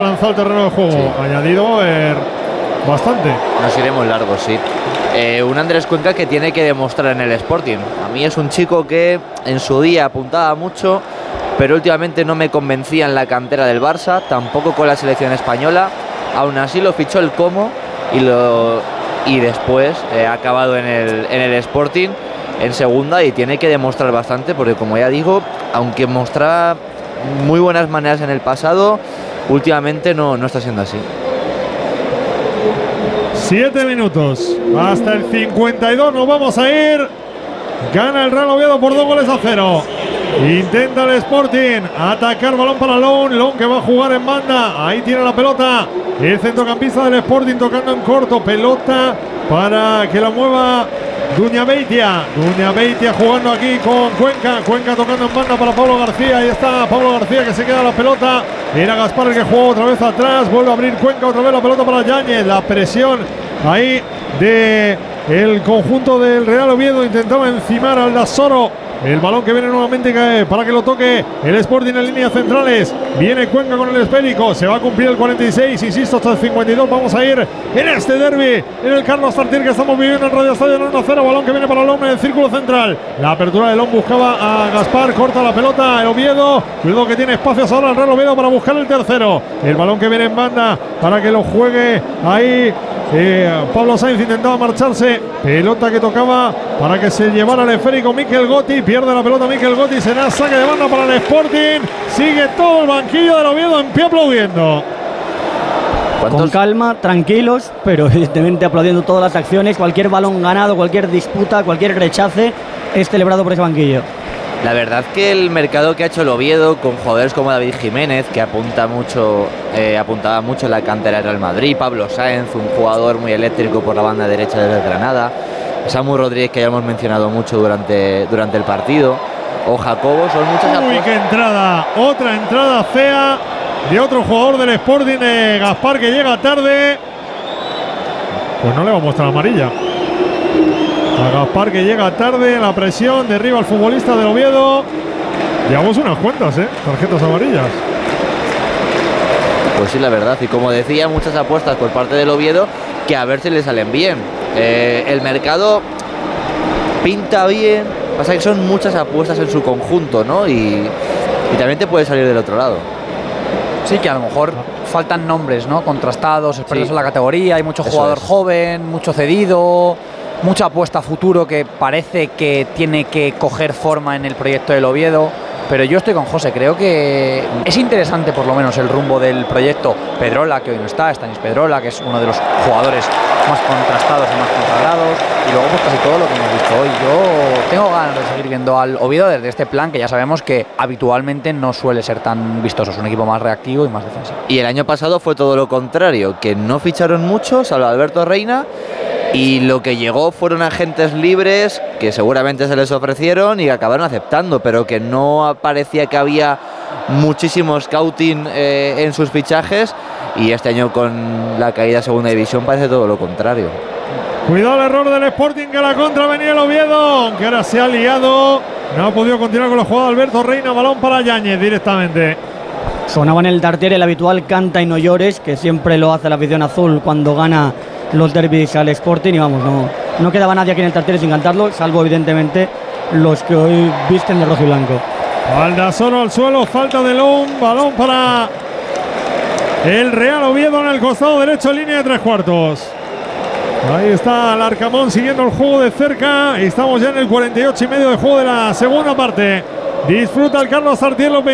lanzado el terreno de juego, Sí. añadido bastante. Nos iremos largos, sí. Un Andrés Cuenca que tiene que demostrar en el Sporting. A mí es un chico que en su día apuntaba mucho, pero últimamente no me convencía en la cantera del Barça, tampoco con la selección española. Aún así lo fichó el Como y después ha acabado en el Sporting en segunda y tiene que demostrar bastante, porque como ya digo, aunque mostraba muy buenas maneras en el pasado, últimamente no está siendo así. 7 minutos hasta el 52, nos vamos a ir. Gana el Real Oviedo por 2-0. Intenta el Sporting atacar, balón para Lon que va a jugar en banda. Ahí tiene la pelota el centrocampista del Sporting tocando en corto. Pelota para que la mueva Duñabeitia jugando aquí con Cuenca tocando en banda para Pablo García. Ahí está Pablo García que se queda la pelota. Era Gaspar el que jugó otra vez atrás. Vuelve a abrir Cuenca, otra vez la pelota para Yáñez. La presión ahí de el conjunto del Real Oviedo. Intentaba encimar al Dasoro. El balón que viene nuevamente para que lo toque el Sporting en líneas centrales. Viene Cuenca con el esférico. Se va a cumplir el 46, insisto, hasta el 52. Vamos a ir en este derbi en el Carlos Tartiere que estamos viviendo en Radio Estadio 1-0. Balón que viene para Lom en el círculo central. La apertura de Lom buscaba a Gaspar. Corta la pelota el Oviedo. Cuidado que tiene espacios ahora el Real Oviedo para buscar el tercero. El balón que viene en banda para que lo juegue ahí. Pablo Sainz intentaba marcharse. Pelota que tocaba para que se llevara el esférico Mikel Gotti. Pierde la pelota Mikel Gotti. Será saque de banda para el Sporting. Sigue todo el banquillo del Oviedo en pie aplaudiendo. Con calma, tranquilos, pero evidentemente aplaudiendo todas las acciones. Cualquier balón ganado, cualquier disputa, cualquier rechace es celebrado por ese banquillo. La verdad que el mercado que ha hecho el Oviedo con jugadores como David Jiménez, que apuntaba mucho en la cantera del Real Madrid, Pablo Sáenz, un jugador muy eléctrico por la banda derecha desde Granada, Samu Rodríguez, que ya hemos mencionado mucho durante el partido, o Jacobo, son muchas apuestas. Uy, qué entrada, otra entrada fea de otro jugador del Sporting, Gaspar, que llega tarde. Pues no le va a mostrar amarilla. A Gaspar que llega tarde, la presión, derriba al futbolista del Oviedo. Llevamos unas cuantas, tarjetas amarillas. Pues sí, la verdad, y como decía, muchas apuestas por parte del Oviedo que a ver si le salen bien. El mercado pinta bien, pasa que son muchas apuestas en su conjunto, ¿no? Y también te puede salir del otro lado. Sí, que a lo mejor faltan nombres, ¿no? Contrastados, expertos en la categoría, hay mucho Eso jugador es. joven, mucho cedido, mucha apuesta a futuro que parece que tiene que coger forma en el proyecto del Oviedo. Pero yo estoy con José, creo que es interesante por lo menos el rumbo del proyecto. Pedrola, que hoy no está, Stanis Pedrola, que es uno de los jugadores más contrastados y más consagrados, y luego pues casi todo lo que hemos visto hoy. Yo tengo ganas de seguir viendo al Oviedo desde este plan, que ya sabemos que habitualmente no suele ser tan vistoso, es un equipo más reactivo y más defensivo. Y el año pasado fue todo lo contrario, que no ficharon mucho, salvo Alberto Reina, y lo que llegó fueron agentes libres que seguramente se les ofrecieron y que acabaron aceptando, pero que no parecía que había muchísimo scouting en sus fichajes, y este año con la caída a segunda división parece todo lo contrario. Cuidado el error del Sporting, que a la contra venía el Oviedo, que ahora se ha liado. No ha podido continuar con la jugada Alberto Reina, balón para Yáñez directamente. Sonaba en el Tartiere el habitual canta y no llores, que siempre lo hace la afición azul cuando gana los derbis al Sporting, y vamos, no quedaba nadie aquí en el Tartiere sin cantarlo, salvo evidentemente los que hoy visten de rojo y blanco. Aldasoro al suelo, falta de Lom, balón para el Real Oviedo en el costado derecho, línea de 3/4. Ahí está Larcamón siguiendo el juego de cerca. Estamos ya en el 48 y medio de juego de la segunda parte. Disfruta el Carlos Tartiere, los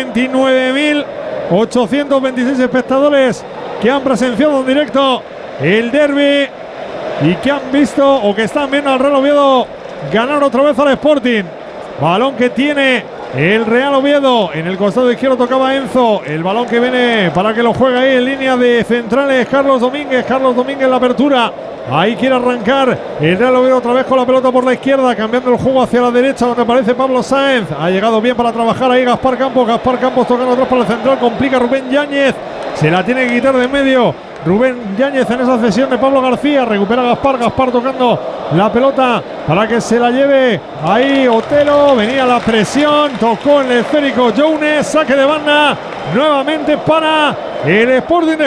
29.826 espectadores que han presenciado en directo el derbi y que han visto o que están viendo al Real Oviedo ganar otra vez al Sporting. Balón que tiene el Real Oviedo en el costado izquierdo, tocaba Enzo. El balón que viene para que lo juegue ahí en línea de centrales Carlos Domínguez la apertura. Ahí quiere arrancar el Real Oviedo otra vez con la pelota por la izquierda, cambiando el juego hacia la derecha donde aparece Pablo Sáenz. Ha llegado bien para trabajar ahí Gaspar Campos tocando atrás para el central, complica Rubén Yáñez. Se la tiene que quitar de medio Rubén Yáñez en esa cesión de Pablo García. Recupera Gaspar tocando la pelota para que se la lleve ahí Otero. Venía la presión, tocó en el esférico Jones, saque de banda nuevamente para El Sporting